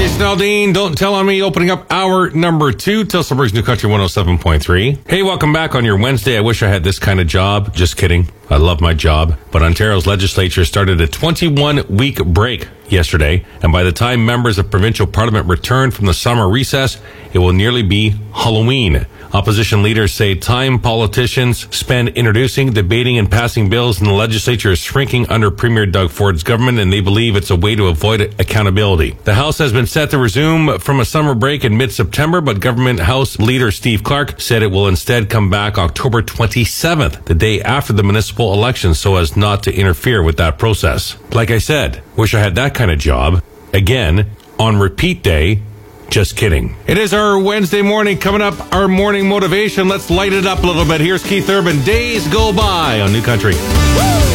Jason Aldean, Don't Tell on Me, opening up hour number 2, Tilsonburg's New Country 107.3. Hey, welcome back on your Wednesday. I wish I had this kind of job. Just kidding. I love my job. But Ontario's legislature started a 21-week break yesterday, and by the time members of provincial parliament return from the summer recess, it will nearly be Halloween. Opposition leaders say time politicians spend introducing, debating, and passing bills in the legislature is shrinking under Premier Doug Ford's government, and they believe it's a way to avoid accountability. The House has been set to resume from a summer break in mid-September, but Government House Leader Steve Clark said it will instead come back October 27th, the day after the municipal election, so as not to interfere with that process. Like I said, wish I had that kind of job. Again, on repeat day. Just kidding. It is our Wednesday morning. Coming up, our morning motivation. Let's light it up a little bit. Here's Keith Urban. Days Go By on New Country. Woo!